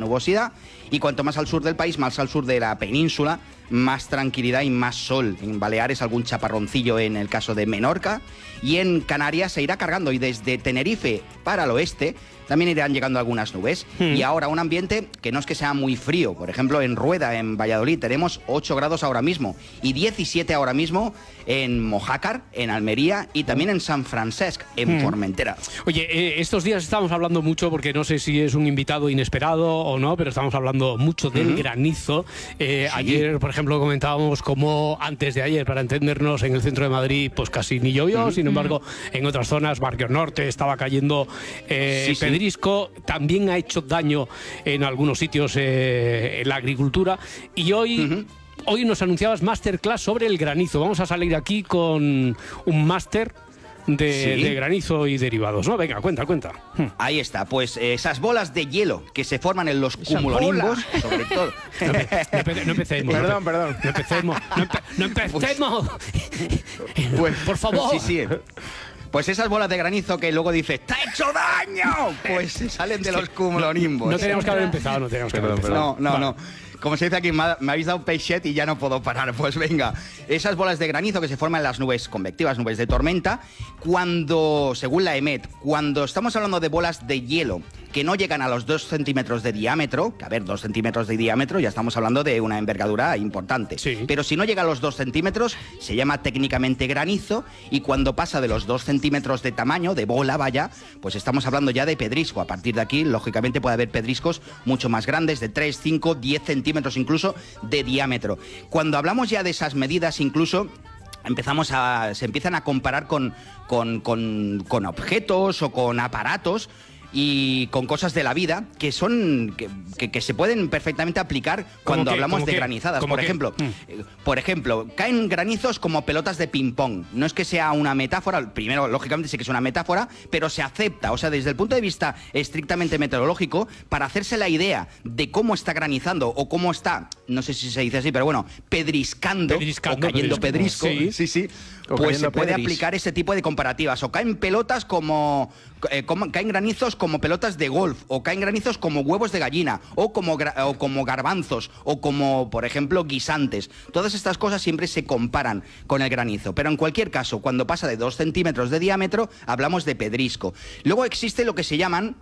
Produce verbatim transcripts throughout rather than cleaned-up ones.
nubosidad, y cuanto más al sur del país, más al sur de la península, más tranquilidad y más sol. En Baleares algún chaparroncillo en el caso de Menorca, y en Canarias se irá cargando, y desde Tenerife para el oeste también irán llegando algunas nubes. Hmm. Y ahora un ambiente que no es que sea muy frío. Por ejemplo, en Rueda, en Valladolid, tenemos ocho grados ahora mismo y diecisiete ahora mismo en Mojácar, en Almería, y también en San Francesc, en hmm. Formentera. Oye, eh, estos días estamos hablando mucho, porque no sé si es un invitado inesperado o no, pero estamos hablando mucho del uh-huh. granizo. Eh, sí. Ayer, por ejemplo, comentábamos cómo antes de ayer, para entendernos, en el centro de Madrid, pues casi ni llovió. Uh-huh. Sin embargo, en otras zonas, Barrio Norte, estaba cayendo eh, sí, sí. pedrisco. También ha hecho daño en algunos sitios eh, en la agricultura. Y hoy... Uh-huh. Hoy nos anunciabas masterclass sobre el granizo. Vamos a salir aquí con un máster de, ¿Sí? de granizo y derivados, ¿no? Venga, cuenta, cuenta. Ahí está, pues eh, esas bolas de hielo que se forman en los cumulonimbos, sobre todo. No, no, no empecemos. Perdón, no, perdón. No empecemos. No, empe no empecemos. Pues, pues, por favor. Sí, sí. Pues esas bolas de granizo que luego dices ¡te ha hecho daño! Pues salen de los cumulonimbos. No, no teníamos que haber empezado, no teníamos que haber empezado. No, no, vale. no. Como se dice aquí, me habéis dado peixet y ya no puedo parar. Pues venga, esas bolas de granizo que se forman en las nubes convectivas, nubes de tormenta, cuando, según la EMET, cuando estamos hablando de bolas de hielo que no llegan a los dos centímetros de diámetro, que a ver, dos centímetros de diámetro, ya estamos hablando de una envergadura importante. Sí. Pero si no llega a los dos centímetros, se llama técnicamente granizo, y cuando pasa de los dos centímetros de tamaño, de bola, vaya, pues estamos hablando ya de pedrisco. A partir de aquí, lógicamente, puede haber pedriscos mucho más grandes, de tres, cinco, diez centímetros incluso de diámetro. Cuando hablamos ya de esas medidas, incluso empezamos a, se empiezan a comparar con, con, con, con objetos o con aparatos y con cosas de la vida que son que, que, que se pueden perfectamente aplicar cuando que, hablamos de que, granizadas. Por que, ejemplo, mm. por ejemplo, caen granizos como pelotas de ping-pong. No es que sea una metáfora, primero, lógicamente sí que es una metáfora, pero se acepta. O sea, desde el punto de vista estrictamente meteorológico, para hacerse la idea de cómo está granizando o cómo está, no sé si se dice así, pero bueno, pedriscando, pedriscando o cayendo pedrisco, sí, sí, sí, pues se puede pedris. aplicar ese tipo de comparativas. O caen pelotas como, eh, como caen granizos como pelotas de golf, o caen granizos como huevos de gallina, o como, o como garbanzos, o como, por ejemplo, guisantes. Todas estas cosas siempre se comparan con el granizo, pero en cualquier caso, cuando pasa de dos centímetros de diámetro, hablamos de pedrisco. Luego existe lo que se llaman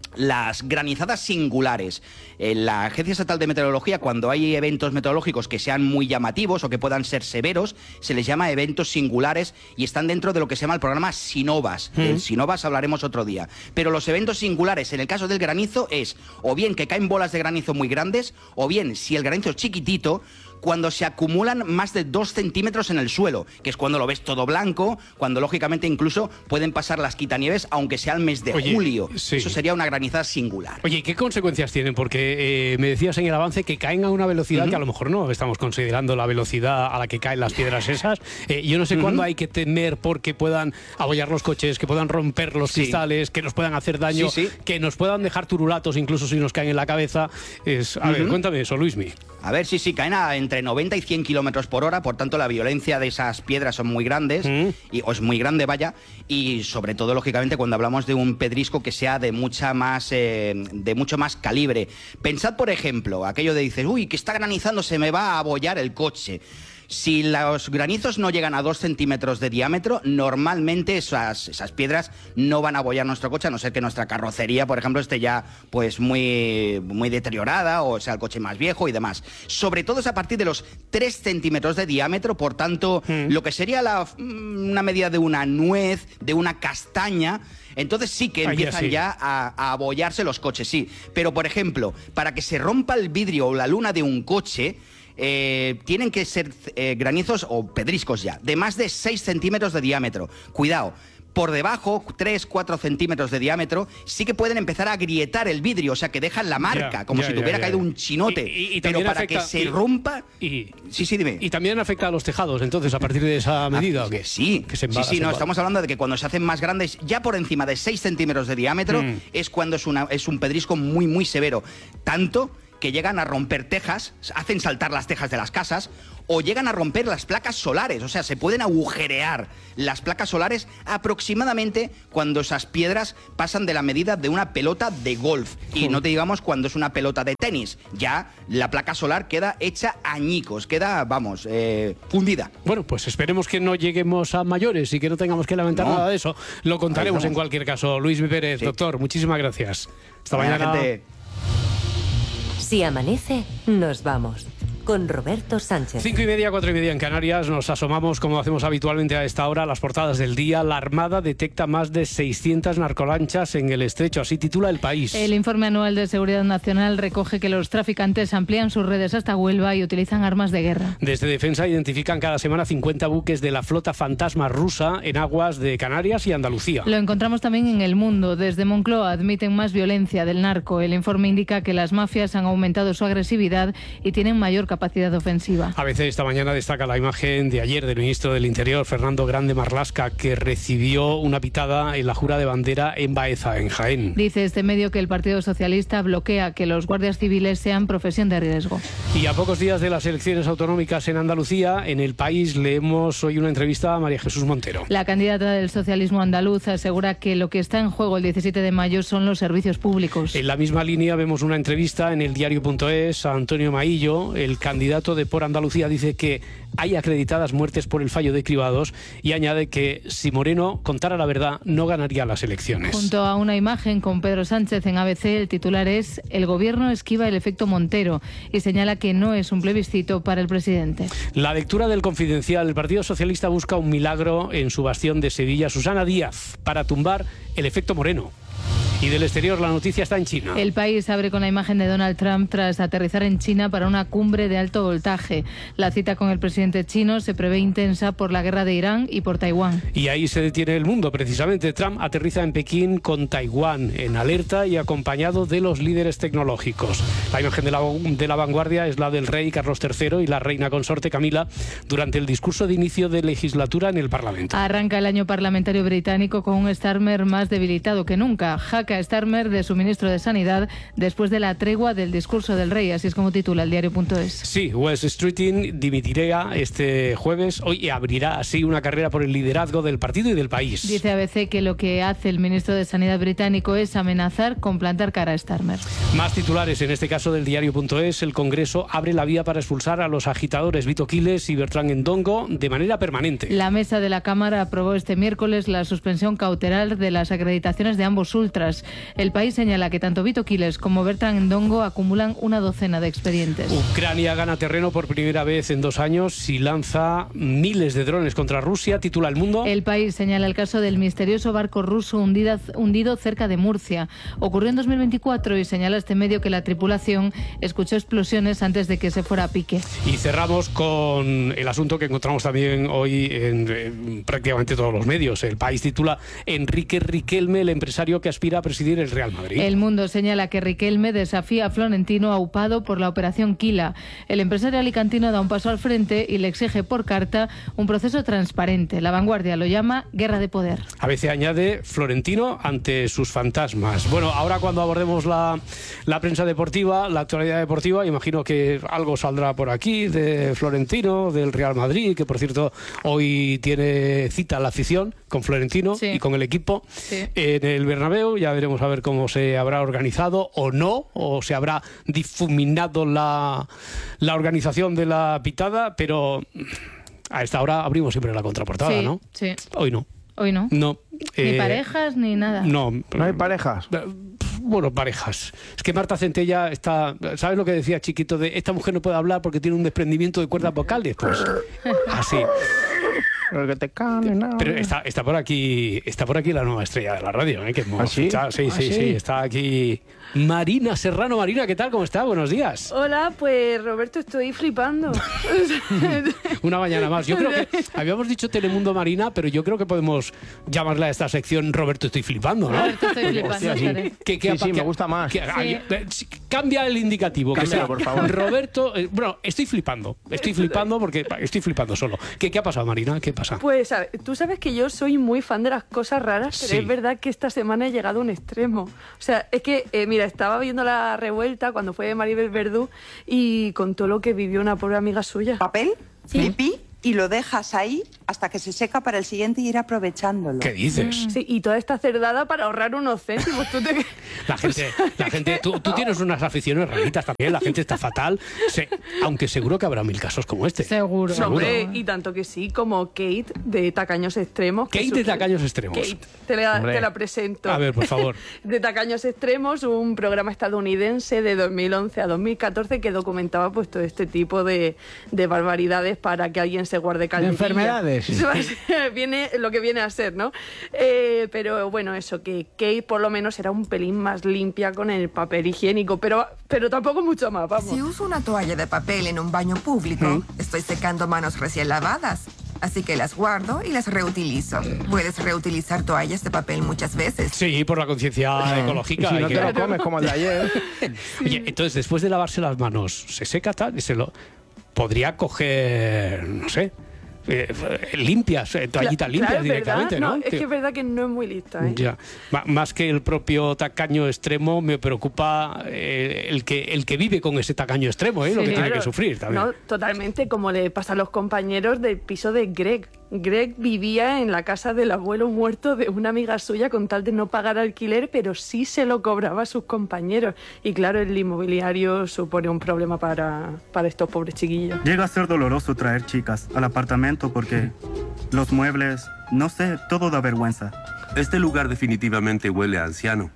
las granizadas singulares. En la Agencia Estatal de Meteorología, cuando hay eventos meteorológicos que sean muy llamativos o que puedan ser severos, se les llama eventos singulares y están dentro de lo que se llama el programa SINOVAS. ¿Mm? Del SINOVAS hablaremos otro día. Pero los eventos singulares, en el caso del granizo, es o bien que caen bolas de granizo muy grandes, o bien, si el granizo es chiquitito, cuando se acumulan más de dos centímetros en el suelo, que es cuando lo ves todo blanco, cuando lógicamente incluso pueden pasar las quitanieves, aunque sea el mes de Oye, julio. Sí. Eso sería una granizada singular. Oye, ¿qué consecuencias tienen? Porque eh, me decías en el avance que caen a una velocidad uh-huh. que a lo mejor no estamos considerando la velocidad a la que caen las piedras esas. Eh, yo no sé uh-huh. cuándo hay que temer porque puedan abollar los coches, que puedan romper los sí. cristales, que nos puedan hacer daño, sí, sí. que nos puedan dejar turulatos incluso si nos caen en la cabeza. Es, a uh-huh. ver, cuéntame eso, Luismi. A ver, sí, sí, caen a entre noventa y cien kilómetros por hora, por tanto la violencia de esas piedras son muy grandes, mm. y, o es muy grande, vaya, y sobre todo, lógicamente, cuando hablamos de un pedrisco que sea de mucha más, eh, de mucho más calibre. Pensad, por ejemplo, aquello de dices, uy, que está granizando, se me va a abollar el coche. Si los granizos no llegan a dos centímetros de diámetro, normalmente esas, esas piedras no van a abollar nuestro coche, a no ser que nuestra carrocería, por ejemplo, esté ya pues muy, muy deteriorada, o sea el coche más viejo y demás. Sobre todo es a partir de los tres centímetros de diámetro, por tanto, mm. lo que sería la, una medida de una nuez, de una castaña. Entonces sí que empiezan Ay, ya, sí. ya a, a abollarse los coches, sí. Pero, por ejemplo, para que se rompa el vidrio o la luna de un coche, Eh, tienen que ser eh, granizos o pedriscos ya, de más de seis centímetros de diámetro. Cuidado, por debajo, tres, cuatro centímetros de diámetro, sí que pueden empezar a agrietar el vidrio, o sea, que dejan la marca, ya, como ya, si tuviera ya, caído un chinote. Y, y, y pero para afecta, que se y, rompa... Y, sí, sí, dime. Y también afecta a los tejados, entonces, a partir de esa medida. Ah, ¿o qué? Sí, que se embala, sí, sí, se no, embala. estamos hablando de que cuando se hacen más grandes, ya por encima de seis centímetros de diámetro, mm. es cuando es, una, es un pedrisco muy, muy severo. Tanto que llegan a romper tejas, hacen saltar las tejas de las casas, o llegan a romper las placas solares. O sea, se pueden agujerear las placas solares aproximadamente cuando esas piedras pasan de la medida de una pelota de golf. Y no te digamos cuando es una pelota de tenis. Ya la placa solar queda hecha añicos, queda, vamos, eh, fundida. Bueno, pues esperemos que no lleguemos a mayores y que no tengamos que lamentar no. nada de eso. Lo contaremos en cualquier caso. Luis Pérez, sí. doctor, muchísimas gracias. Hasta mañana. mañana. Gente. Si amanece, nos vamos. Con Roberto Sánchez. Cinco y media, cuatro y media en Canarias. Nos asomamos, como hacemos habitualmente a esta hora, a las portadas del día. La Armada detecta más de seiscientas narcolanchas en el estrecho. Así titula El País. El informe anual de Seguridad Nacional recoge que los traficantes amplían sus redes hasta Huelva y utilizan armas de guerra. Desde Defensa identifican cada semana cincuenta buques de la flota fantasma rusa en aguas de Canarias y Andalucía. Lo encontramos también en El Mundo. Desde Moncloa admiten más violencia del narco. El informe indica que las mafias han aumentado su agresividad y tienen mayor capacidad capacidad ofensiva. A veces esta mañana destaca la imagen de ayer del ministro del Interior, Fernando Grande Marlaska, que recibió una pitada en la jura de bandera en Baeza, en Jaén. Dice este medio que el Partido Socialista bloquea que los guardias civiles sean profesión de riesgo. Y a pocos días de las elecciones autonómicas en Andalucía, en El País leemos hoy una entrevista a María Jesús Montero. La candidata del socialismo andaluz asegura que lo que está en juego el diecisiete de mayo son los servicios públicos. En la misma línea vemos una entrevista en el diario punto es a Antonio Maillo. El candidato de Por Andalucía dice que hay acreditadas muertes por el fallo de cribados y añade que si Moreno contara la verdad no ganaría las elecciones. Junto a una imagen con Pedro Sánchez en A B C, el titular es "El gobierno esquiva el efecto Montero" y señala que no es un plebiscito para el presidente. La lectura del Confidencial. El Partido Socialista busca un milagro en su bastión de Sevilla, Susana Díaz, para tumbar el efecto Moreno. Y del exterior, la noticia está en China. El País abre con la imagen de Donald Trump tras aterrizar en China para una cumbre de alto voltaje. La cita con el presidente chino se prevé intensa por la guerra de Irán y por Taiwán. Y ahí se detiene el mundo, precisamente. Trump aterriza en Pekín con Taiwán en alerta y acompañado de los líderes tecnológicos. La imagen de la, de la vanguardia es la del rey Carlos tercero y la reina consorte Camila durante el discurso de inicio de legislatura en el Parlamento. Arranca el año parlamentario británico con un Starmer más debilitado que nunca. A Starmer de su ministro de Sanidad después de la tregua del discurso del rey, así es como titula el diario punto es. Sí, Wes Streeting dimitirá este jueves hoy y abrirá así una carrera por el liderazgo del partido y del país. Dice A B C que lo que hace el ministro de Sanidad británico es amenazar con plantar cara a Starmer. Más titulares, en este caso del diario punto es. El Congreso abre la vía para expulsar a los agitadores Vito Quiles y Bertrán Endongo de manera permanente. La mesa de la Cámara aprobó este miércoles la suspensión cautelar de las acreditaciones de ambos ultras. El País señala que tanto Vito Quiles como Bertrán Endongo acumulan una docena de expedientes. Ucrania gana terreno por primera vez en dos años y lanza miles de drones contra Rusia, titula El Mundo. El País señala el caso del misterioso barco ruso hundida, hundido cerca de Murcia. Ocurrió en dos mil veinticuatro y señala este medio que la tripulación escuchó explosiones antes de que se fuera a pique. Y cerramos con el asunto que encontramos también hoy en, en prácticamente todos los medios. El País titula Enrique Riquelme, el empresario que aspira a presidir el Real Madrid. El Mundo señala que Riquelme desafía a Florentino aupado por la operación Quila. El empresario alicantino da un paso al frente y le exige por carta un proceso transparente. La Vanguardia lo llama guerra de poder. A veces añade Florentino ante sus fantasmas. Bueno, ahora cuando abordemos la, la prensa deportiva, la actualidad deportiva, imagino que algo saldrá por aquí de Florentino, del Real Madrid, que por cierto hoy tiene cita la afición con Florentino sí. y con el equipo sí. en el Bernabéu. Ya veremos a ver cómo se habrá organizado o no, o se habrá difuminado la, la organización de la pitada, pero a esta hora abrimos siempre la contraportada, sí, ¿no? Sí. Hoy no. Hoy no. No. Ni eh, parejas ni nada. No. ¿No hay parejas? Bueno, parejas. Es que Marta Centella está... ¿Sabes lo que decía Chiquito? De esta mujer no puede hablar porque tiene un desprendimiento de cuerdas vocales. Pues así. Pero que te cale, no. Pero está, está por aquí está por aquí la nueva estrella de la radio, ¿eh? Que hemos ¿Ah, sí? fichado. Sí, ¿Ah, sí, sí? sí. Está aquí Marina Serrano. Marina, ¿qué tal? ¿Cómo está? Buenos días. Hola, pues Roberto, estoy flipando. Una mañana más. Yo creo que habíamos dicho Telemundo Marina, pero yo creo que podemos llamarla a esta sección Roberto, estoy flipando, ¿no? Roberto, estoy flipando. Hostia, sí. Que, que, sí, sí, que, me gusta más. Que, sí. Cambia el indicativo. Cámbialo, que sea por favor. Roberto, eh, bueno, estoy flipando. Estoy flipando porque estoy flipando solo. ¿Qué, qué ha pasado, Marina? ¿Qué, pasa? Pues a ver, tú sabes que yo soy muy fan de las cosas raras, pero Sí. es verdad que esta semana he llegado a un extremo. O sea, es que, eh, mira, estaba viendo La Revuelta cuando fue Maribel Verdú y contó lo que vivió una pobre amiga suya. Papel, pipí, y lo dejas ahí hasta que se seca para el siguiente y ir aprovechándolo. ¿Qué dices? Sí, y toda esta cerdada para ahorrar unos céntimos. ¿Tú te... La gente, la gente, tú, tú tienes unas aficiones raritas también, la gente está fatal, se- aunque seguro que habrá mil casos como este. Seguro. No, hombre, y tanto que sí, como Kate de Tacaños Extremos. que Kate de sufre- Tacaños Extremos. Kate, te la, Hombre. te la presento. A ver, por favor. De Tacaños Extremos, un programa estadounidense de dos mil once a dos mil catorce que documentaba pues todo este tipo de, de barbaridades para que alguien se guarde calentilla. enfermedades. Viene lo que viene a ser, ¿no? Eh, pero bueno, eso, que Kate por lo menos era un pelín más limpia con el papel higiénico, pero, pero tampoco mucho más, vamos. Si uso una toalla de papel en un baño público, estoy secando manos recién lavadas. Así que las guardo y las reutilizo. Puedes reutilizar toallas de papel muchas veces. Sí, por la conciencia ecológica. Y si hay no que- te lo comes como el de ayer. Oye, entonces después de lavarse las manos, se seca tal, y se lo podría coger, no sé, eh, limpias, eh, toallitas Cla- limpias claro, directamente, ¿verdad? ¿no? Es que es verdad que no es muy lista, ¿eh? Ya. Ma- Más que el propio tacaño extremo, me preocupa eh, el que el que vive con ese tacaño extremo, ¿eh? Lo que Sí, tiene claro. que sufrir también. No, totalmente, como le pasa a los compañeros del piso de Greg. Greg vivía en la casa del abuelo muerto de una amiga suya con tal de no pagar alquiler, pero sí se lo cobraba a sus compañeros. Y claro, el inmobiliario supone un problema para, para estos pobres chiquillos. Llega a ser doloroso traer chicas al apartamento porque los muebles, no sé, todo da vergüenza. Este lugar definitivamente huele a anciano.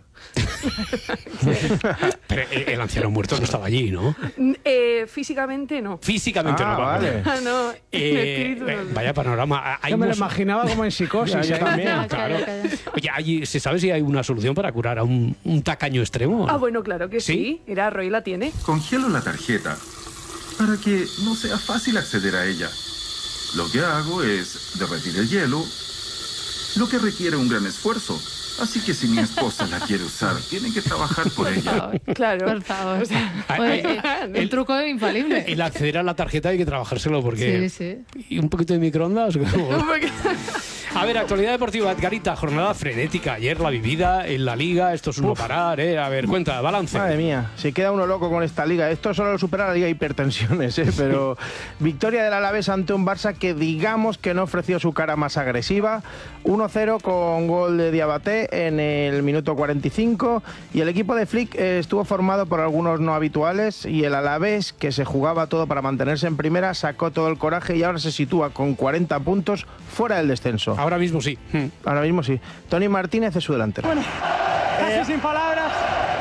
Pero el, el anciano muerto no estaba allí, ¿no? Eh, físicamente no. Físicamente Ah, no. vale. Ah, no, en Eh, espíritu no. eh, vaya panorama. Hay Yo me lo unos- imaginaba como en psicosis Ya, ya, ya. también. Calla, Claro. calla, calla. Oye, ¿hay- ¿se sabe si hay una solución para curar a un, un tacaño extremo? Ah, bueno, claro que ¿Sí? sí. Mira, Roy la tiene. Congelo la tarjeta para que no sea fácil acceder a ella. Lo que hago es derretir el hielo, lo que requiere un gran esfuerzo. Así que si mi esposa la quiere usar, tienen que trabajar por ella. Claro. Por favor. O sea, Ay, Oye, ay, eh, el- un truco infalible. El acceder a la tarjeta hay que trabajárselo porque... Sí, sí. ¿Y un poquito de microondas? porque- A ver, actualidad deportiva, Edgarita, jornada frenética. Ayer la vivida en la Liga, esto es un no parar, ¿eh? A ver, cuenta, balance. Madre mía, se queda uno loco con esta liga. Esto solo lo supera la liga de hipertensiones, ¿eh? Pero victoria del Alavés ante un Barça que digamos que no ofreció su cara más agresiva. uno cero con gol de Diabaté en el minuto cuarenta y cinco. Y el equipo de Flick eh, estuvo formado por algunos no habituales. Y el Alavés, que se jugaba todo para mantenerse en primera, sacó todo el coraje y ahora se sitúa con cuarenta puntos fuera del descenso. Ahora mismo sí. Ahora mismo sí. Tony Martínez es su delantero. Casi sin palabras.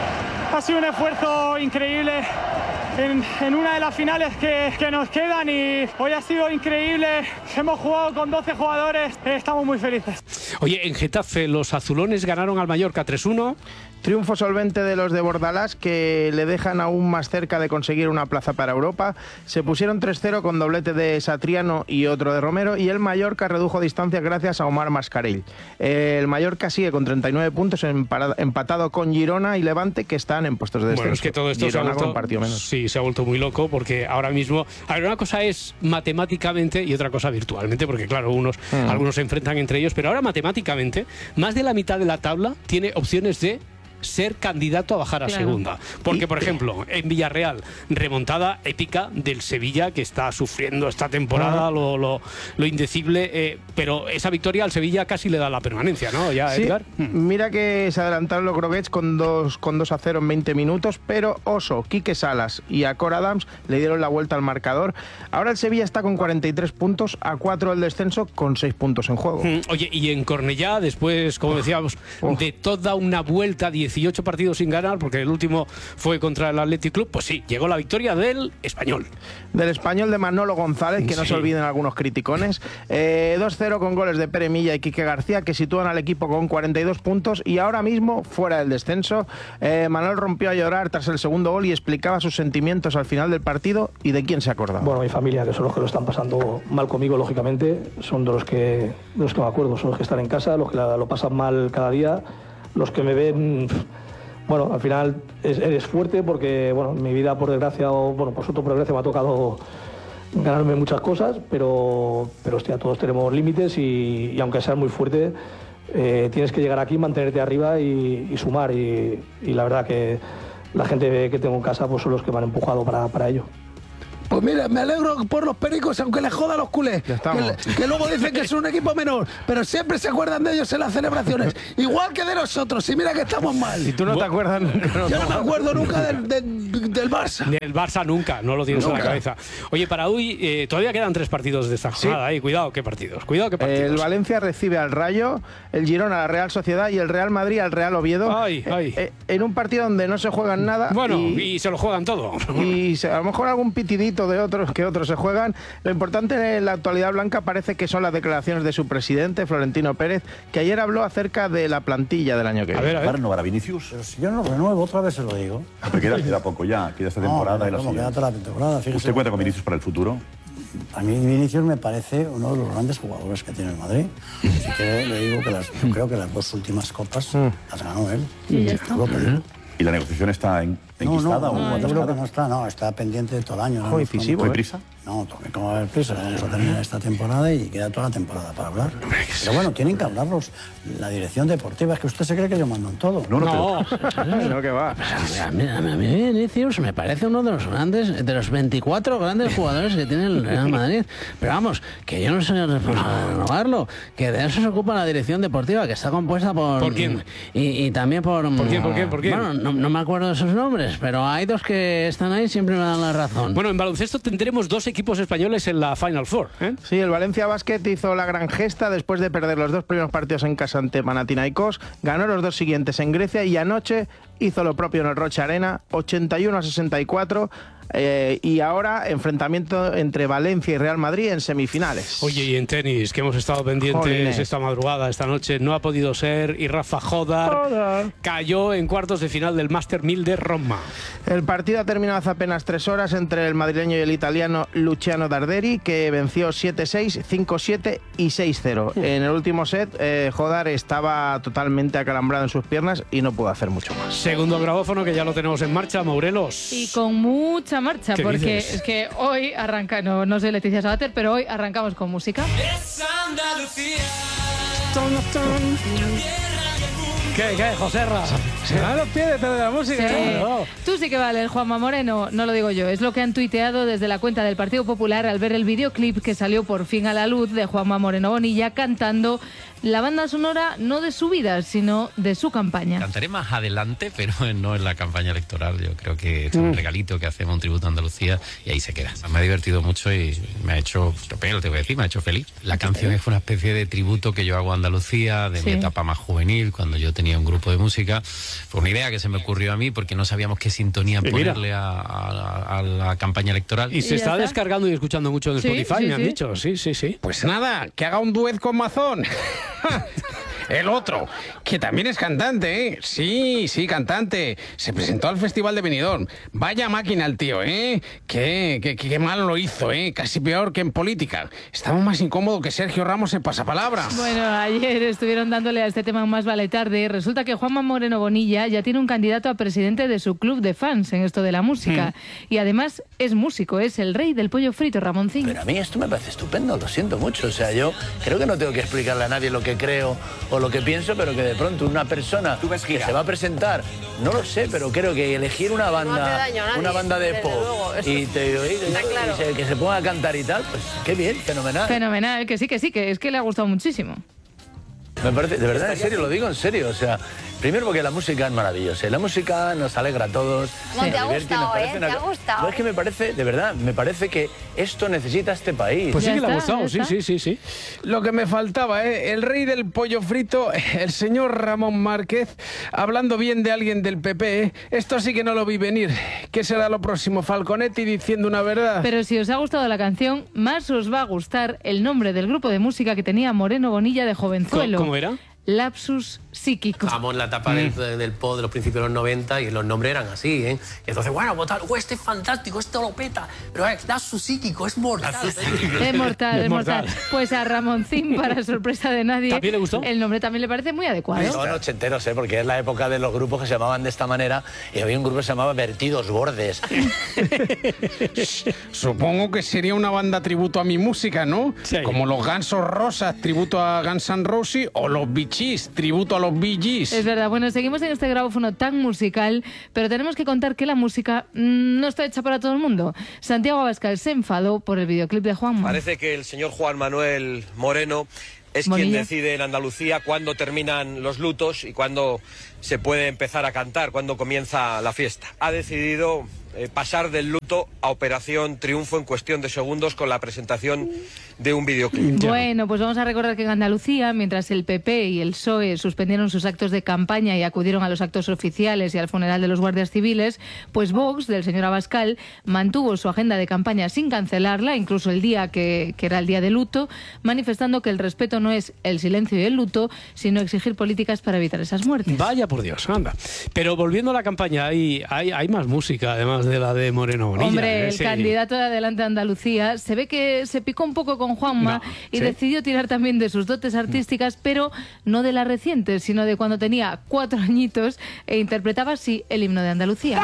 Ha sido un esfuerzo increíble en, en una de las finales que, que nos quedan y hoy ha sido increíble. Hemos jugado con doce jugadores. eh, Estamos muy felices. Oye, en Getafe los azulones ganaron al Mallorca tres uno. Triunfo solvente de los de Bordalás que le dejan aún más cerca de conseguir una plaza para Europa. Se pusieron tres cero con doblete de Satriano y otro de Romero y el Mallorca redujo distancias gracias a Omar Mascarell. El Mallorca sigue con treinta y nueve puntos empara- empatado con Girona y Levante que están en puestos de descenso. Bueno, es que todo esto se ha Girona vuelto, con un partido menos. sí, se ha vuelto muy loco porque ahora mismo, a ver, una cosa es matemáticamente y otra cosa virtualmente, porque claro, unos, Mm. algunos se enfrentan entre ellos, pero ahora matemáticamente más de la mitad de la tabla tiene opciones de ser candidato a bajar a Claro. segunda. Porque, por ejemplo, en Villarreal, remontada épica del Sevilla, que está sufriendo esta temporada Ah. lo, lo, lo indecible, eh, pero esa victoria al Sevilla casi le da la permanencia, ¿no? Ya, Sí, Edgar. mira que se adelantaron los Groguets con dos, con dos a cero en veinte minutos, pero Oso, Quique Salas y Acor Adams le dieron la vuelta al marcador. Ahora el Sevilla está con cuarenta y tres puntos, a cuatro del descenso, con seis puntos en juego. Mm, Oye, y en Cornellá, después, como decíamos, Uf. de toda una vuelta, dieciocho partidos sin ganar, porque el último fue contra el Athletic Club, pues sí, llegó la victoria del Español. Del Español de Manolo González, que no Sí. se olviden algunos criticones. Eh, dos cero con goles de Pere Milla y Quique García, que sitúan al equipo con cuarenta y dos puntos y ahora mismo fuera del descenso. Eh, Manolo rompió a llorar tras el segundo gol y explicaba sus sentimientos al final del partido y de quién se acordaba. Bueno, mi familia, que son los que lo están pasando mal conmigo, lógicamente, son de los que, de los que me acuerdo, son los que están en casa, los que la- lo pasan mal cada día, los que me ven. Bueno, al final es- eres fuerte porque, bueno, mi vida, por desgracia, o bueno, por suerte, por desgracia, me ha tocado ganarme muchas cosas, pero, pero hostia, todos tenemos límites y, y aunque seas muy fuerte, eh, tienes que llegar aquí, mantenerte arriba y, y sumar. Y, y la verdad que la gente que tengo en casa pues son los que me han empujado para, para ello. Pues mira, me alegro por los pericos, aunque les joda a los culés, que, que luego dicen que es un equipo menor, pero siempre se acuerdan de ellos en las celebraciones, igual que de nosotros, y mira que estamos mal. Y tú no te acuerdas nunca. No, Yo no me acuerdo nunca del, del, del Barça. Del Barça nunca, no lo tienes Nunca. en la cabeza. Oye, para hoy eh, todavía quedan tres partidos de esta jornada, ¿eh? Cuidado, qué partidos, cuidado, qué partidos. El Valencia recibe al Rayo, el Girona a la Real Sociedad y el Real Madrid al Real Oviedo. Ay, ay. Eh, eh, en un partido donde no se juegan nada. Bueno, y, y se lo juegan todo. Y se- a lo mejor algún pitidito de otros que otros se juegan. Lo importante en la actualidad blanca parece que son las declaraciones de su presidente, Florentino Pérez, que ayer habló acerca de la plantilla del año que viene. ¿Va a renovar a Vinicius? Pero si yo no lo renuevo, otra vez se lo digo. Pero queda, queda poco ya, queda esta No, temporada pero y la ¿cómo? siguiente. Queda toda la temporada, fíjese. ¿Usted cuenta con Vinicius para el futuro? A mí Vinicius me parece uno de los grandes jugadores que tiene el Madrid. Así que le digo que las, yo creo que las dos últimas copas las ganó él. Y ya está. Europa, ¿no? ¿Y la negociación está en, No, no, enquistada no, o yo creo atascada? que no está, no, está pendiente de todo el año. ¿no? Muy incisivo, ¿Hay ¿eh? prisa? No, ¿cómo va a haber prisa? Vamos a terminar esta temporada y queda toda la temporada para hablar. Pero bueno, tienen que hablarlos. La dirección deportiva, es que usted se cree que yo mando en todo. No, no, No. No, que va. A mí, a mí Vinicius me parece uno de los grandes, de los veinticuatro grandes jugadores que tiene el Real Madrid. Pero vamos, que yo no soy el responsable de renovarlo, que de eso se ocupa la dirección deportiva, que está compuesta por... ¿Por quién? Y, y también por... ¿Por quién, por quién, por quién? Bueno, no, no me acuerdo de sus nombres, pero hay dos que están ahí y siempre me dan la razón. Bueno, en baloncesto tendremos dos equipos españoles en la Final Four, ¿eh? Sí, el Valencia Basket hizo la gran gesta después de perder los dos primeros partidos en casa ante Panathinaikos, ganó los dos siguientes en Grecia y anoche hizo lo propio en el Rocha Arena, ochenta y uno a sesenta y cuatro. Eh, y ahora enfrentamiento entre Valencia y Real Madrid en semifinales. Oye, y en tenis, que hemos estado pendientes Jolines. esta madrugada, esta noche, no ha podido ser, y Rafa Jodar cayó en cuartos de final del Master mil de Roma. El partido ha terminado hace apenas tres horas entre el madrileño y el italiano Luciano Darderi, que venció siete seis, cinco siete y seis cero. En el último set, eh, Jodar estaba totalmente acalambrado en sus piernas y no pudo hacer mucho más. Segundo grabófono, que ya lo tenemos en marcha, Mourelos. Y con mucha marcha, ¿Qué porque dices? es que hoy arranca, no, no sé Leticia Sabater, pero hoy arrancamos con música. ¿Qué, qué, Joserra? Se dan los pies detrás de la música. Sí. Claro. Tú sí que vale, el Juanma Moreno, no lo digo yo, es lo que han tuiteado desde la cuenta del Partido Popular al ver el videoclip que salió por fin a la luz de Juanma Moreno Bonilla cantando la banda sonora no de su vida, sino de su campaña. Cantaré más adelante, pero no en la campaña electoral. Yo creo que este es un regalito que hacemos, un tributo a Andalucía, y ahí se queda. Me ha divertido mucho y me ha hecho, lo tengo que decir, me ha hecho feliz. La canción es una especie de tributo que yo hago a Andalucía, de Sí. mi etapa más juvenil, cuando yo tenía un grupo de música. Fue una idea que se me ocurrió a mí porque no sabíamos qué sintonía Y mira. ponerle a, a- a la campaña electoral. Y se ya está, está. descargando y escuchando mucho en Sí, Spotify, sí, me han sí. dicho. Sí, sí, sí. Pues nada, que haga un duet con Mazón. El otro, que también es cantante, ¿eh? Sí, sí, cantante. Se presentó al Festival de Benidorm. Vaya máquina el tío, ¿eh? Qué, qué, qué mal lo hizo, ¿eh? Casi peor que en política. Estaba más incómodo que Sergio Ramos en Pasapalabra. Bueno, ayer estuvieron dándole a este tema un más vale tarde. Resulta que Juanma Moreno Bonilla ya tiene un candidato a presidente de su club de fans en esto de la música. Y además es músico, es el rey del pollo frito, Ramoncín. Pero a mí esto me parece estupendo, lo siento mucho. O sea, yo creo que no tengo que explicarle a nadie lo que creo o lo que pienso, pero que de pronto una persona que se va a presentar, no lo sé, pero creo que elegir una banda, daño a nadie, una banda de desde pop luego, eso y, te, y- está claro. y se- que se ponga a cantar y tal, pues qué bien, fenomenal. Fenomenal, que sí, que sí, que es que le ha gustado muchísimo. Me parece, de verdad, en serio, lo digo en serio. O sea, primero porque la música es maravillosa. y La música nos alegra a todos. ¿Cómo nos te ha divierte y nos gustado, parece eh? una- ¿Te ha gustado? No, es que me parece, de verdad, me parece que esto necesita este país. Pues sí Ya que le ha está, gustado, ya sí, está. sí, sí, sí. Lo que me faltaba, ¿eh? El rey del pollo frito, el señor Ramón Márquez, hablando bien de alguien del P P, ¿eh? Esto sí que no lo vi venir. ¿Qué será lo próximo? Falconetti diciendo una verdad. Pero si os ha gustado la canción, más os va a gustar el nombre del grupo de música que tenía Moreno Bonilla de jovenzuelo. ¿Cómo era? lapsus psíquico. Estamos en la etapa del, del pop de los principios de los noventa y los nombres eran así, ¿eh? Y entonces, bueno, pues tal, este es fantástico, esto lo peta, pero es lapsus psíquico, es mortal. Es mortal, es mortal. Pues a Ramoncín, para sorpresa de nadie, ¿también le gustó? El nombre también le parece muy adecuado. Son ochenteros, ¿eh? Porque es la época de los grupos que se llamaban de esta manera y había un grupo que se llamaba Vertidos Bordes. Supongo que sería una banda tributo a mi música, ¿no? Sí. Como los Gansos Rosas, tributo a Guns N' Roses, o los Bee Gees, tributo a los Bee Gees. Es verdad. Bueno, seguimos en este grabófono tan musical, pero tenemos que contar que la música mmm, no está hecha para todo el mundo. Santiago Abascal se enfadó por el videoclip de Juanma. Parece que el señor Juan Manuel Moreno es Bonilla. quien decide en Andalucía cuándo terminan los lutos y cuándo se puede empezar a cantar, cuándo comienza la fiesta. Ha decidido eh, pasar del luto a Operación Triunfo en cuestión de segundos con la presentación de un videoclip. Bueno, pues vamos a recordar que en Andalucía, mientras el P P y el P S O E suspendieron sus actos de campaña y acudieron a los actos oficiales y al funeral de los guardias civiles, pues Vox, del señor Abascal, mantuvo su agenda de campaña sin cancelarla, incluso el día que, que era el día de luto, manifestando que el respeto no es el silencio y el luto, sino exigir políticas para evitar esas muertes. Vaya por Dios, anda. Pero volviendo a la campaña, hay, hay, hay más música, además de la de Moreno Bonilla. Hombre, ¿eh? el Sí. candidato de Adelante Andalucía se ve que se picó un poco con Juanma No, y ¿sí? decidió tirar también de sus dotes artísticas, pero no de las recientes, sino de cuando tenía cuatro añitos e interpretaba así el himno de Andalucía.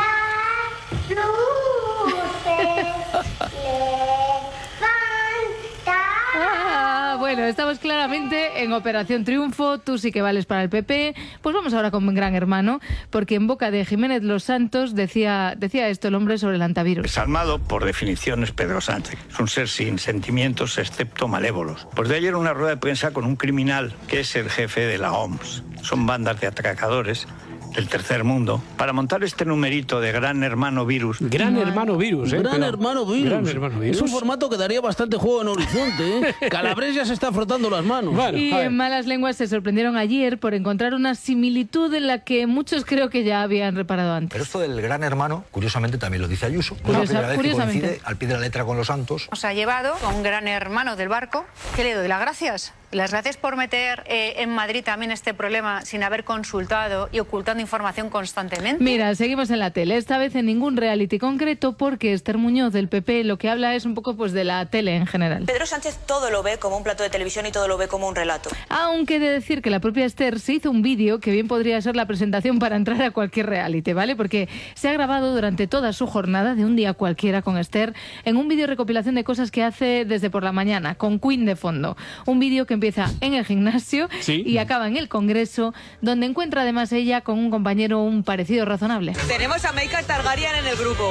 Ah, bueno, estamos claramente en Operación Triunfo, tú sí que vales para el P P. Pues vamos ahora con Gran Hermano, porque en boca de Jiménez Los Santos decía, decía esto el hombre sobre el antivirus. Desalmado, por definición, es Pedro Sánchez. Es un ser sin sentimientos excepto malévolos. Pues de ayer una rueda de prensa con un criminal que es el jefe de la O M S. Son bandas de atracadores del tercer mundo, para montar este numerito de Gran Hermano Virus. Gran Hermano Virus, ¿eh? Gran Pero- Hermano Virus. Gran Hermano Virus. Es un formato que daría bastante juego en Horizonte, ¿eh? Calabres ya se está frotando las manos. Y en Malas Lenguas se sorprendieron ayer por encontrar una similitud en la que muchos creo que ya habían reparado antes. Pero esto del Gran Hermano, curiosamente también lo dice Ayuso. Curiosa- Es la primera vez que curiosamente. coincide al pie de la letra con los santos. Nos ha llevado a un gran hermano del barco. ¿Qué le doy? ¿Las gracias? Las gracias por meter eh, en Madrid también este problema sin haber consultado y ocultando información constantemente. Mira, seguimos en la tele, esta vez en ningún reality concreto, porque Esther Muñoz del P P lo que habla es un poco pues de la tele en general. Pedro Sánchez todo lo ve como un plato de televisión y todo lo ve como un relato. Aunque he de decir que la propia Esther se hizo un vídeo que bien podría ser la presentación para entrar a cualquier reality, ¿vale? Porque se ha grabado durante toda su jornada de un día cualquiera con Esther en un vídeo recopilación de cosas que hace desde por la mañana, con Queen de fondo. Un vídeo que empieza en el gimnasio Sí. y acaba en el Congreso, donde encuentra además ella con un compañero un parecido razonable. Tenemos a Maika Targaryen en el grupo.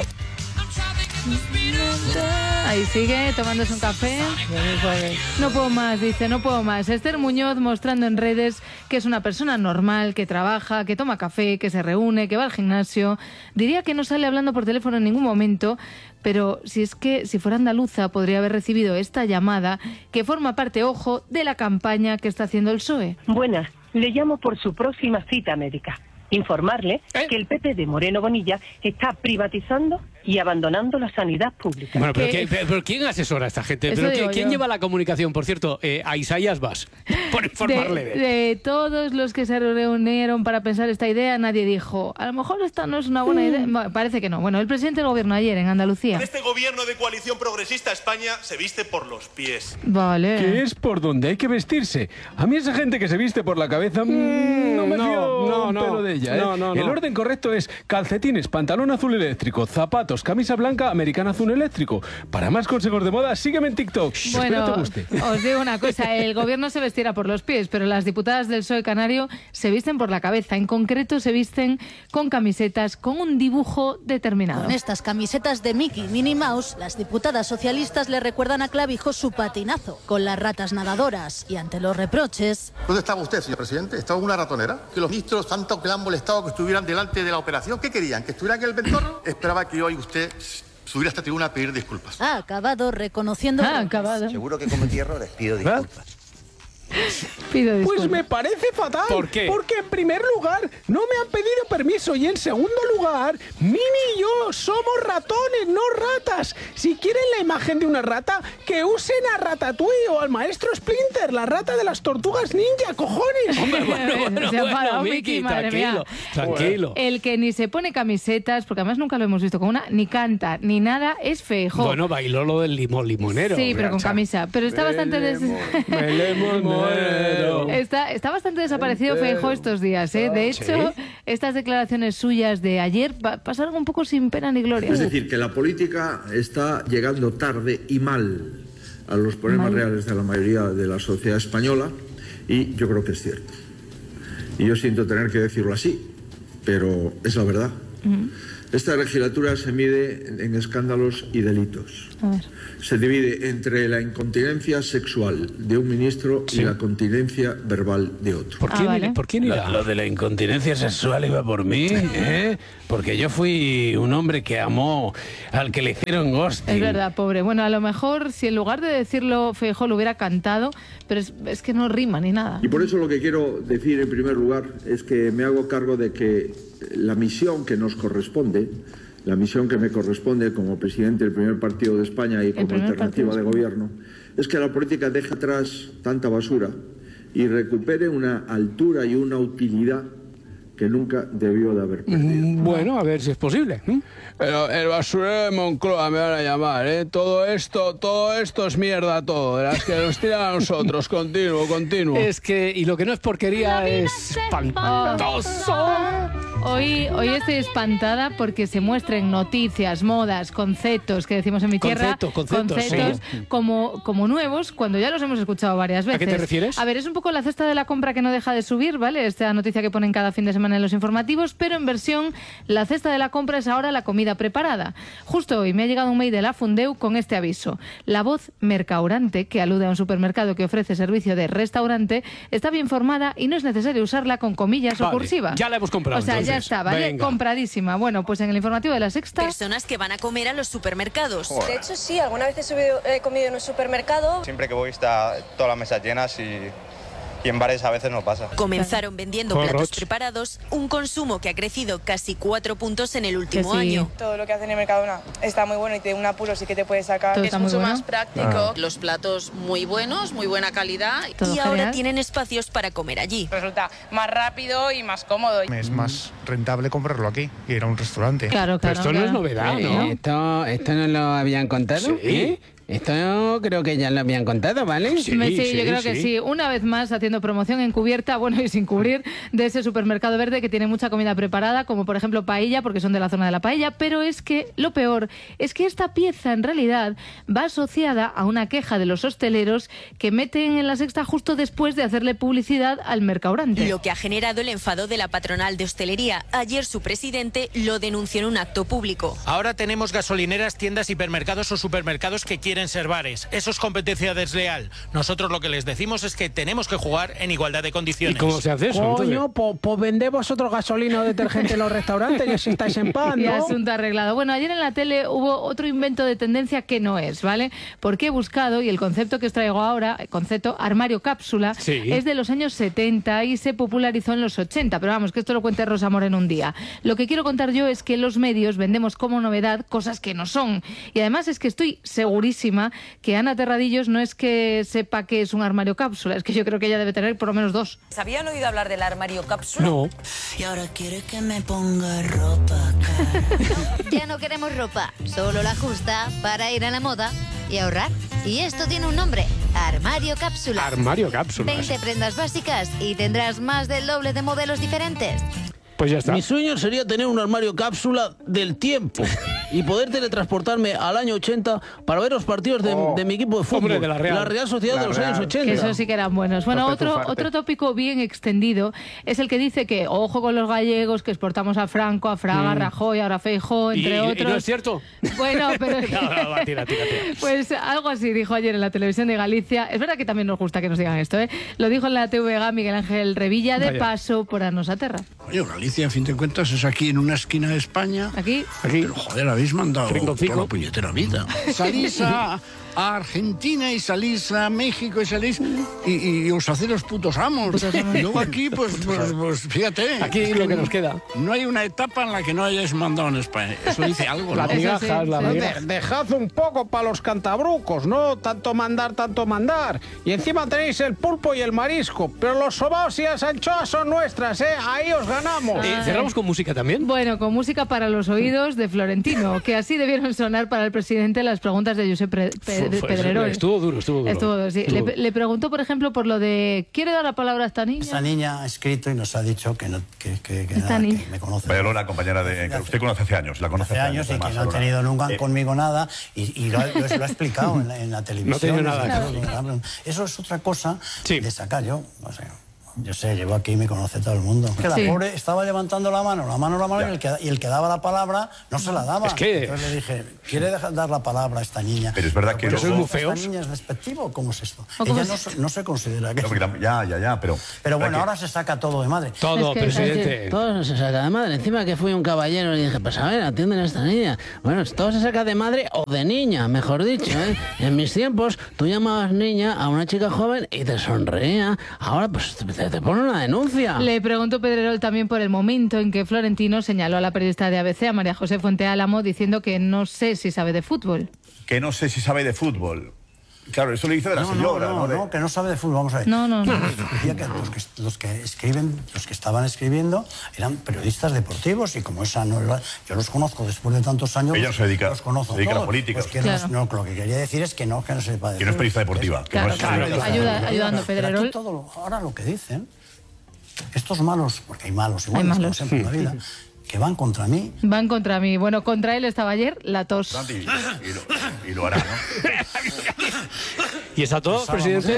Ahí sigue, tomándose un café. No puedo más, dice, no puedo más. Esther Muñoz mostrando en redes que es una persona normal, que trabaja, que toma café, que se reúne, que va al gimnasio. Diría que no sale hablando por teléfono en ningún momento, pero si es que si fuera andaluza podría haber recibido esta llamada que forma parte, ojo, de la campaña que está haciendo el P S O E. Buenas, le llamo por su próxima cita médica. Informarle que el P P de Moreno Bonilla está privatizando y abandonando la sanidad pública. Bueno, pero, ¿qué- pero ¿quién asesora a esta gente? Eso ¿Pero digo qué- ¿Quién yo. lleva la comunicación? Por cierto, eh, a Isaías Vas, por informarle. De, de todos los que se reunieron para pensar esta idea, nadie dijo, a lo mejor esta no es una buena idea. Bueno, parece que no. Bueno, el presidente del gobierno ayer en Andalucía. Este gobierno de coalición progresista España se viste por los pies. Vale. Que es por donde hay que vestirse. A mí esa gente que se viste por la cabeza mm, no me no, fío no, un no. pelo de ella. ¿eh? No, no, El no. orden correcto es calcetines, pantalón azul eléctrico, zapatos, camisa blanca, americana azul eléctrico. Para más consejos de moda, sígueme en TikTok. Espero Bueno, te guste. os digo una cosa, el gobierno se vestirá por los pies, pero las diputadas del P S O E canario se visten por la cabeza. En concreto, se visten con camisetas con un dibujo determinado. Con estas camisetas de Mickey y Minnie Mouse, las diputadas socialistas le recuerdan a Clavijo su patinazo con las ratas nadadoras y ante los reproches. ¿Dónde estaba usted, señor presidente? ¿Estaba en una ratonera? Que los ministros, tanto que le han molestado que estuvieran delante de la operación, ¿qué querían? ¿Que estuviera en el ventorro? Esperaba que hoy usted subiera a esta tribuna a pedir disculpas. Ha acabado reconociendo. Ha acabado. Seguro que cometí errores. Pido disculpas. Pido Pues me parece fatal. ¿Por qué? Porque en primer lugar no me han pedido permiso y en segundo lugar, Mini y yo somos ratones, no ratas. Si quieren la imagen de una rata, que usen a Ratatouille o al maestro Splinter, la rata de las tortugas ninja, cojones. Hombre, bueno, bueno, Se ha bueno, enfadado, Miki, Miki, madre tranquilo, mía. tranquilo. El que ni se pone camisetas, porque además nunca lo hemos visto con una, ni canta, ni nada, es Feijóo. Bueno, bailó lo del limón limonero. Sí, pero con camisa. Pero está bastante des... está, está bastante desaparecido Feijóo estos días, ¿eh? De hecho, ¿Sí? estas declaraciones suyas de ayer pa- pasaron un poco sin pena ni gloria. Es decir, que la política está llegando tarde y mal a los problemas Mal. reales de la mayoría de la sociedad española, y yo creo que es cierto. Y yo siento tener que decirlo así, pero es la verdad. Mm. Esta legislatura se mide en- en escándalos y delitos. A ver. Se divide entre la incontinencia sexual de un ministro y la continencia verbal de otro. ¿Por Ah, quién- vale. por quién Lo, lo de la incontinencia sexual iba por mí, ¿eh? Porque yo fui un hombre que amó al que le hicieron ghosting. Es verdad, pobre. Bueno, a lo mejor si en lugar de decirlo Feijóo lo hubiera cantado, pero es, es que no rima ni nada. Y por eso lo que quiero decir en primer lugar es que me hago cargo de que la misión que nos corresponde, la misión que me corresponde como presidente del primer partido de España y como primer alternativa partido de de gobierno, es que la política deje atrás tanta basura y recupere una altura y una utilidad que nunca debió de haber perdido. Mm, Bueno, a ver si es posible. ¿eh? Pero el basurero de Moncloa me van a llamar, ¿eh? Todo esto, todo esto es mierda todo, de las que nos tiran a nosotros, continuo, continuo. Es que, y lo que no es porquería es espantoso. Hoy, hoy estoy espantada porque se muestran noticias, modas, conceptos que decimos en mi tierra, Conceptos, conceptos, conceptos sí. como, como nuevos, cuando ya los hemos escuchado varias veces. ¿A qué te refieres? A ver, es un poco la cesta de la compra que no deja de subir, ¿vale? Esta noticia que ponen cada fin de semana en los informativos, pero en versión, la cesta de la compra es ahora la comida preparada. Justo hoy me ha llegado un mail de la Fundeu con este aviso. La voz mercaurante, que alude a un supermercado que ofrece servicio de restaurante, está bien formada y no es necesario usarla con comillas o Vale, cursiva. ya la hemos comprado, O sea, ya entonces. está, ¿vale? Venga. Compradísima. Bueno, pues en el informativo de La Sexta... Personas que van a comer a los supermercados. De hecho, sí, alguna vez he, subido- he comido en un supermercado. Siempre que voy está todas las mesas llenas y, y en bares a veces no pasa. Comenzaron vendiendo Corroch. platos preparados, un consumo que ha crecido casi cuatro puntos en el último sí. año. Todo lo que hacen en Mercadona está muy bueno y de un apuro sí que te puedes sacar. Todo Es está muy mucho bueno. más práctico. Ah. Los platos muy buenos, muy buena calidad. Y ahora tienen espacios para comer allí. Resulta más rápido y más cómodo. Es más rentable comprarlo aquí que ir a un restaurante. Claro, Pero esto no es novedad, Eh, ¿no? Esto, esto no lo habían contado, Sí. ¿eh? Esto creo que ya lo habían contado, ¿vale? Me- sí, yo creo que sí. Una vez más haciendo promoción encubierta, bueno, y sin cubrir, de ese supermercado verde que tiene mucha comida preparada, como por ejemplo paella, porque son de la zona de la paella, pero es que lo peor es que esta pieza en realidad va asociada a una queja de los hosteleros que meten en La Sexta justo después de hacerle publicidad al mercaurante. Lo que ha generado el enfado de la patronal de hostelería. Ayer su presidente lo denunció en un acto público. Ahora tenemos gasolineras, tiendas, hipermercados o supermercados que quieren ser bares. Eso es competencia desleal. Nosotros lo que les decimos es que tenemos que jugar en igualdad de condiciones. ¿Y cómo se hace eso? Coño, pues po vended vosotros gasolina o detergente en los restaurantes y así estáis en paz, Y ¿no? asunto arreglado. Bueno, ayer en la tele hubo otro invento de tendencia que no es, ¿vale? Porque he buscado, y el concepto que os traigo ahora, el concepto armario cápsula, Sí. es de los años setenta y se popularizó en los ochenta. Pero vamos, que esto lo cuente Rosa Mora en un día. Lo que quiero contar yo es que los medios vendemos como novedad cosas que no son. Y además es que estoy segurísima que Ana Terradillos no es que sepa que es un armario cápsula, es que yo creo que ella debe tener por lo menos dos. ¿Habían oído hablar del armario cápsula? No. Y ahora quiere que me ponga ropa. Ya no queremos ropa, solo la justa para ir a la moda y ahorrar. Y esto tiene un nombre, armario cápsula. Armario cápsulas. veinte prendas básicas y tendrás más del doble de modelos diferentes. Pues ya está. Mi sueño sería tener un armario cápsula del tiempo y poder teletransportarme al año ochenta para ver los partidos de, Oh, de mi equipo de fútbol. hombre, de la Real. Sociedad La de los Real. años ochenta. Que eso sí que eran buenos. Bueno, Para otro, petufarte. otro tópico bien extendido es el que dice que ojo con los gallegos, que exportamos a Franco, a Fraga, Mm. Rajoy, ahora Feijóo, ¿Y, entre y- otros. y no es cierto? Bueno, pero... No, no, va, tira, tira, tira. Pues algo así dijo ayer en la televisión de Galicia. Es verdad que también nos gusta que nos digan esto, ¿eh? Lo dijo en la T V G Miguel Ángel Revilla, de Vaya. paso por Arnos a Terra. Oye, Galicia, a fin de cuentas, es aquí en una esquina de España. Aquí. Pero joder, a mí habéis mandado toda la puñetera vida. Salís a, a Argentina y salís a México y salís y, y os hacéis los putos amos. Putos amos. Y luego aquí, pues, pues, pues fíjate. Aquí lo que nos queda. No hay una etapa en la que no hayáis mandado en España. Eso dice algo, ¿no? Las migajas, las migajas. De, dejad un poco para los cantabrucos, ¿no? Tanto mandar, tanto mandar. Y encima tenéis el pulpo y el marisco. Pero los sobaos y las anchoas son nuestras, ¿eh? Ahí os ganamos. Eh, ¿Cerramos con música también? Bueno, con música para los oídos de Florentino, que así debieron sonar para el presidente las preguntas de Josep Pre- Pe- Fue- fue- Pedrerol. Estuvo duro, estuvo duro. Estuvo duro, sí. Estuvo- Le, le preguntó, por ejemplo, por lo de ¿quiere dar la palabra a esta niña? Esta niña ha escrito y nos ha dicho que, no, que, que, que, Esta nada, niña. que me conoce. Vaya Lola, compañera de... que usted conoce hace años, la conoce Hace años y además, que no ha Lola. tenido nunca Eh, conmigo nada y, y lo, ha- lo, lo ha explicado en la, en la televisión. tenido nada, Claro, claro. Eso es otra cosa de sacar yo. O sea, yo sé, llevo aquí y me conoce todo el mundo. Que la Sí. pobre estaba levantando la mano, la mano, la mano, y el, que, y el que daba la palabra no se la daba. Es que- Entonces le dije, ¿quiere dejar dar la palabra a esta niña? Pero es verdad que Pero, luego- ¿esta ¿Muy feos? niña es despectivo? ¿Cómo es esto? ¿O cómo Ella es? no, se- no se considera que... No, porque tam- ya, ya, ya, pero... Pero bueno, que- ahora se saca todo de madre. Todo, Es que- presidente. Todo se saca de madre. Encima que fui un caballero y dije, pues a ver, atienden a esta niña. Bueno, todo se saca de madre o de niña, mejor dicho, ¿eh? En mis tiempos, tú llamabas niña a una chica joven y te sonreía. Ahora, pues te, te pone una denuncia. Le preguntó Pedrerol también por el momento en que Florentino señaló a la periodista de A B C, a María José Fuente Álamo, diciendo que no sé si sabe de fútbol. Que no sé si sabe de fútbol. Claro, eso le dice de la No, señora, no, ¿no? no, De- no, que no sabe de fútbol, vamos a ver. No, no, no. Decía que los, que los que escriben, los que estaban escribiendo eran periodistas deportivos y como esa no era, yo los conozco después de tantos años. Ella no se dedica- los conozco se dedica a la todos. política. Pues que Claro. no, no, lo que quería decir es que no, que no sepa de Que no es fútbol. periodista deportiva. Que no es Claro, periodista ayuda- deportiva. ayudando Pero aquí Pedrerol. todo lo- ahora lo que dicen, estos malos, porque hay malos igual, Hay como malos. siempre en la vida, que van contra mí. Van contra mí. Bueno, contra él estaba ayer la tos. Y, y lo, y lo hará, ¿no? ¿Y está todo, presidente?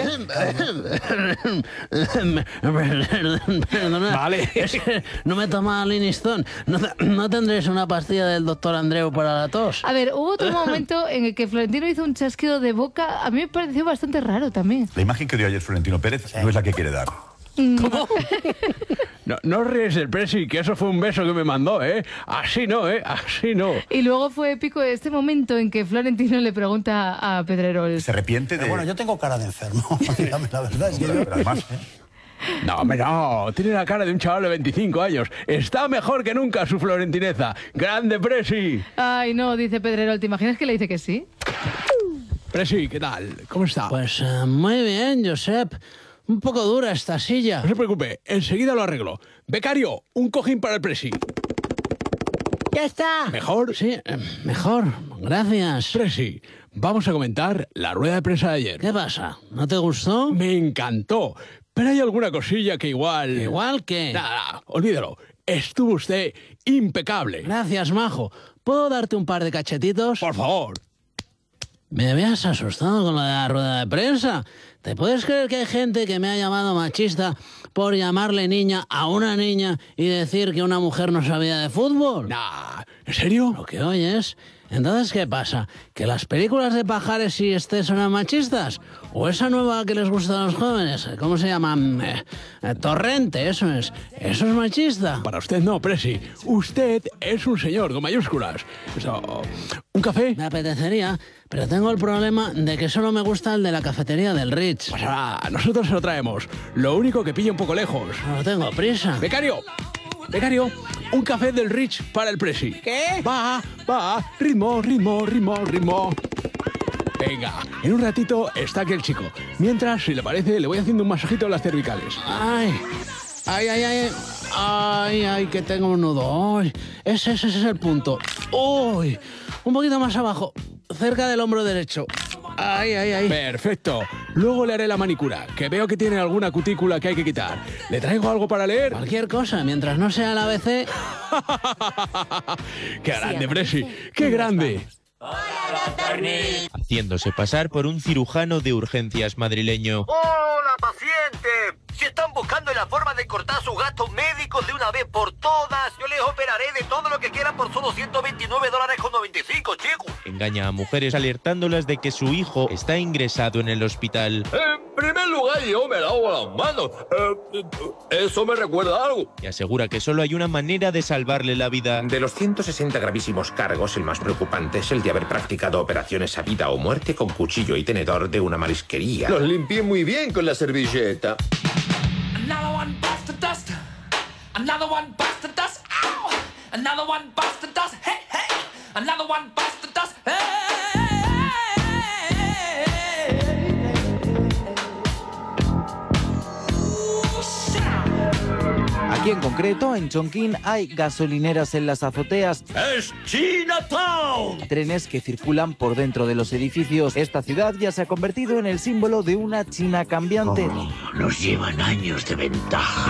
Perdona. Vale. Es que no me toma Liniston. ¿No, ¿No tendréis una pastilla del doctor Andreu para la tos? A ver, hubo otro momento en el que Florentino hizo un chasquido de boca. A mí me pareció bastante raro también. La imagen que dio ayer Florentino Pérez no es la que quiere dar. ¿Cómo? No, no ríes el presi, que eso fue un beso que me mandó, ¿eh? Así no, ¿eh? Así no. Y luego fue épico este momento en que Florentino le pregunta a Pedrerol. Se arrepiente de... Pero bueno, yo tengo cara de enfermo. Dígame la verdad. Es que yo- Además, No, hombre, no. Tiene la cara de un chaval de veinticinco años. Está mejor que nunca su florentineza. ¡Grande, presi! Ay, no, dice Pedrerol. ¿Te imaginas que le dice que sí? Presi, ¿qué tal? ¿Cómo está? Pues eh, muy bien, Josep. Un poco dura esta silla. No se preocupe, enseguida lo arreglo. Becario, un cojín para el presi. ¿Ya está? ¿Mejor? Sí, eh, mejor. Gracias. Presi, vamos a comentar la rueda de prensa de ayer. ¿Qué pasa? ¿No te gustó? Me encantó. Pero hay alguna cosilla que igual... ¿Igual qué? Nada, olvídalo. Estuvo usted impecable. Gracias, majo. ¿Puedo darte un par de cachetitos? Por favor. Me habías asustado con la de la rueda de prensa. ¿Te puedes creer que hay gente que me ha llamado machista por llamarle niña a una niña y decir que una mujer no sabía de fútbol? Nah, ¿en serio? Lo que oyes. Entonces, ¿qué pasa? ¿Que las películas de Pajares y este son machistas? ¿O esa nueva que les gusta a los jóvenes? ¿Cómo se llama? Eh, eh, Torrente, eso es. ¿Eso es machista? Para usted no, presi. Usted es un señor con mayúsculas. Eso, ¿un café? Me apetecería, pero tengo el problema de que solo me gusta el de la cafetería del Ritz. Pues ahora, nosotros se lo traemos. Lo único que pilla un poco lejos. No tengo prisa. Becario, becario, un café del Rich para el presi. ¿Qué? Va, va, ritmo, ritmo, ritmo, ritmo. Venga, en un ratito está aquí el chico. Mientras, si le parece, le voy haciendo un masajito en las cervicales. Ay, ay, ay, ay, ay, ay, que tengo un nudo. Ay, ese, ese, ese es el punto. Uy, un poquito más abajo, cerca del hombro derecho. Ay, ay, ay. Perfecto. Luego le haré la manicura, que veo que tiene alguna cutícula que hay que quitar. ¿Le traigo algo para leer? Cualquier cosa, mientras no sea el A B C. ¡Qué grande, presi! ¡Qué grande! Haciéndose pasar por un cirujano de urgencias madrileño. ¡Hola, paciente! Si están buscando la forma de cortar sus gastos médicos de una vez por todas, yo les operaré de todo lo que quieran por solo ciento veintinueve dólares con noventa y cinco, chicos. Engaña a mujeres alertándolas de que su hijo está ingresado en el hospital. Eh, primer lugar yo me lavo las manos. Eh, eso me recuerda a algo. Y asegura que solo hay una manera de salvarle la vida. De los ciento sesenta gravísimos cargos, el más preocupante es el de haber practicado operaciones a vida o muerte con cuchillo y tenedor de una marisquería. Los limpié muy bien con la servilleta. Another one bites the dust. Another one bites the dust. Ow! Another one bites the dust. Hey, hey! Another one bites the dust. Hey! Aquí en concreto, en Chongqing, hay gasolineras en las azoteas. ¡Es Chinatown! Trenes que circulan por dentro de los edificios. Esta ciudad ya se ha convertido en el símbolo de una China cambiante. Oh, nos llevan años de ventaja.